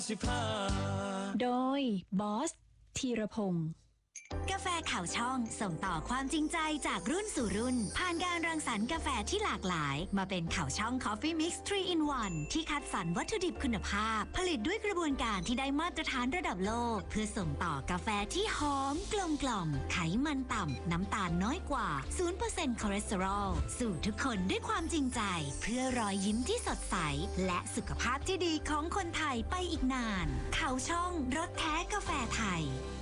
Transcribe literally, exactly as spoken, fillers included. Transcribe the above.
สิบห้าโดยบอสธีรพงศ์กาแฟข่าวช่องส่งต่อความจริงใจจากรุ่นสู่รุ่นผ่านการรังสรรค์กาแฟที่หลากหลายมาเป็นข่าวช่อง Coffee Mix ทรี อิน วัน ที่คัดสรรวัตถุดิบคุณภาพผลิตด้วยกระบวนการที่ได้มาตรฐานระดับโลกเพื่อส่งต่อกาแฟที่หอมกลมกล่อมไขมันต่ำน้ำตาลน้อยกว่า ศูนย์เปอร์เซ็นต์ คอเลสเตอรอลสู่ทุกคนด้วยความจริงใจเพื่อรอยยิ้มที่สดใสและสุขภาพที่ดีของคนไทยไปอีกนานข่าวช่องรสแท้กาแฟไทย